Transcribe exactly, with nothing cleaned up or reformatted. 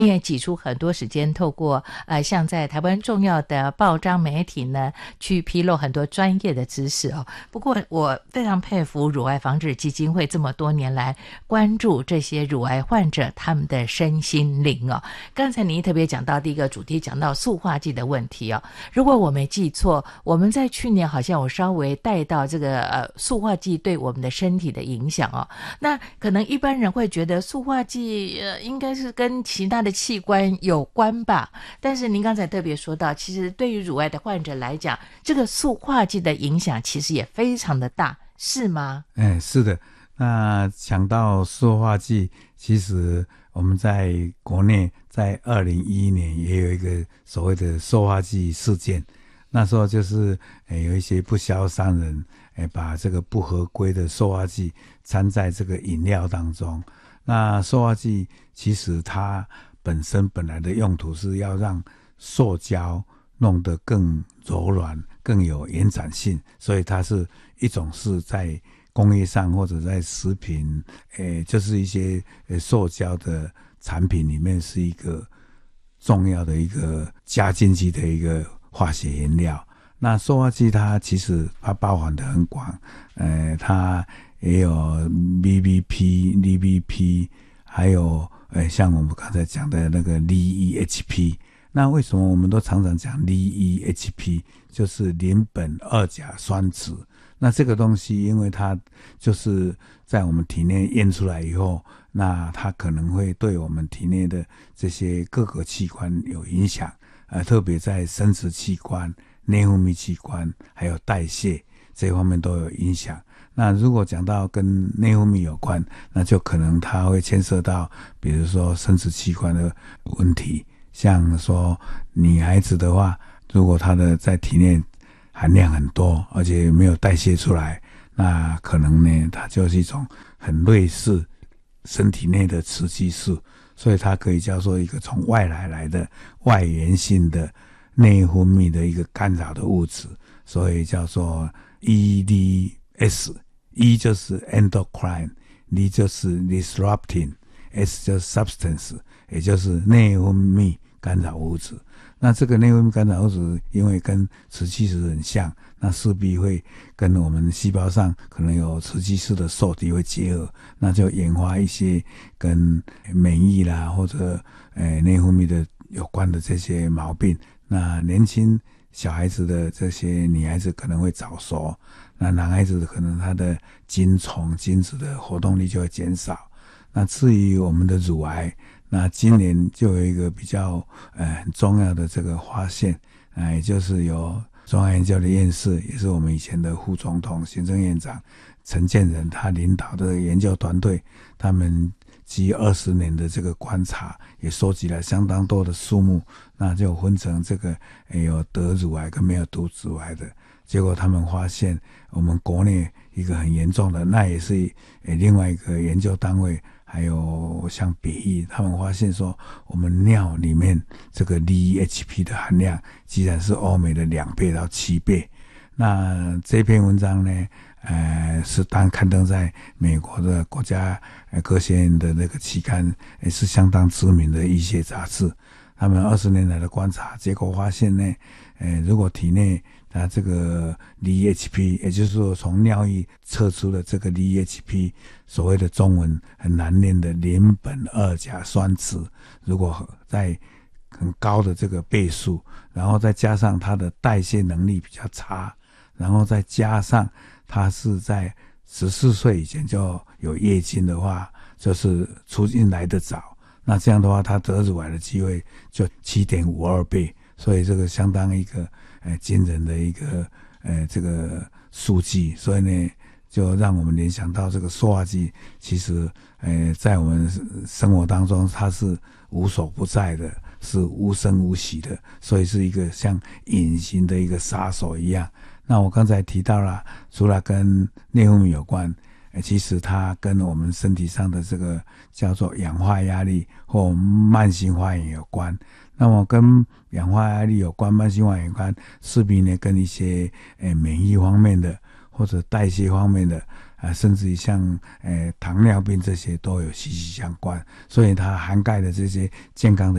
你也挤出很多时间，透过呃，像在台湾重要的报章媒体呢，去披露很多专业的知识哦。不过我非常佩服乳癌防治基金会这么多年来关注这些乳癌患者他们的身心灵哦。刚才您特别讲到第一个主题，讲到塑化剂的问题哦。如果我没记错，我们在去年好像有稍微带到这个呃塑化剂对我们的身体的影响哦。那可能一般人会觉得塑化剂呃应该是跟其他的器官有关吧，但是您刚才特别说到，其实对于乳癌的患者来讲，这个塑化剂的影响其实也非常的大，是吗？ 哎，是的。那讲到塑化剂，其实我们在国内在二零一一年也有一个所谓的塑化剂事件。那时候就是诶有一些不肖商人诶把这个不合规的塑化剂掺在这个饮料当中。那塑化剂其实它本身本来的用途是要让塑胶弄得更柔软更有延展性，所以它是一种是在工业上或者在食品诶就是一些诶塑胶的产品里面是一个重要的一个加进去的一个化学原料。那塑化剂它其实它包含的很广，呃它也有 B B P、D B P， 还有呃像我们刚才讲的那个 D E H P。 那为什么我们都常常讲 D E H P， 就是邻苯二甲酸酯。那这个东西因为它就是在我们体内验出来以后，那它可能会对我们体内的这些各个器官有影响，呃，特别在生殖器官、内分泌器官还有代谢这方面都有影响。那如果讲到跟内分泌有关，那就可能它会牵涉到比如说生殖器官的问题，像说女孩子的话，如果她的在体内含量很多而且没有代谢出来，那可能呢它就是一种很类似身体内的雌激素，所以它可以叫做一个从外来来的外源性的内分泌的一个干扰的物质，所以叫做 E D S。 E 就是 endocrine， D 就是 disrupting， S 就是 substance， 也就是内分泌干扰物质。那这个内分泌干扰物质因为跟雌激素很像，那势必会跟我们细胞上可能有雌激素的受体会结合，那就引发一些跟免疫啦或者呃内分泌的有关的这些毛病。那年轻小孩子的这些女孩子可能会早熟，那男孩子可能他的精虫精子的活动力就会减少。那至于我们的乳癌，那今年就有一个比较呃很重要的这个发现，呃也就是由中央研究的院士，也是我们以前的副总统行政院长陈建仁他领导的研究团队，他们基二十年的这个观察，也收集了相当多的数目，那就分成这个有得乳癌跟没有得乳癌的。结果他们发现我们国内一个很严重的，那也是另外一个研究单位还有像北医，他们发现说我们尿里面这个 D E H P 的含量竟然是欧美的两倍到七倍。那这篇文章呢呃，是当刊登在美国的国家科学院的那个期刊，也是相当知名的医学杂志。他们二十年来的观察结果发现呢，呃，如果体内它这个 D E H P， 也就是说从尿液测出的这个 D E H P， 所谓的中文很难念的邻苯二甲酸酯，如果在很高的这个倍数，然后再加上它的代谢能力比较差，然后再加上它是在十四岁以前就有月经的话，就是出进来得早，那这样的话它得乳癌的机会就 七点五二 倍，所以这个相当一个呃惊人的一个呃这个数据。所以呢就让我们联想到这个塑化剂其实呃在我们生活当中它是无所不在的，是无声无息的，所以是一个像隐形的一个杀手一样。那我刚才提到了，除了跟内分泌有关，其实它跟我们身体上的这个叫做氧化压力或慢性发炎有关。那么跟氧化压力有关、慢性发炎有关，势必呢跟一些诶免疫方面的或者代谢方面的， 呃，甚至于像呃糖尿病这些都有息息相关，所以它涵盖的这些健康的